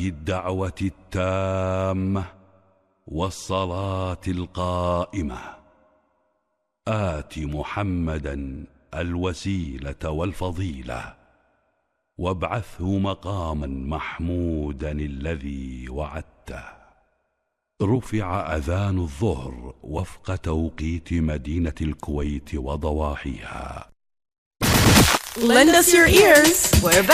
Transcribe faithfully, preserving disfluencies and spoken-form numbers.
هذه الدعوة التامة والصلاة القائمة آت محمدا الوسيلة والفضيلة وابعثه مقاما محمودا الذي وعدته. رفع أذان الظهر وفق توقيت مدينة الكويت وضواحيها. Lend us your ears. We're back.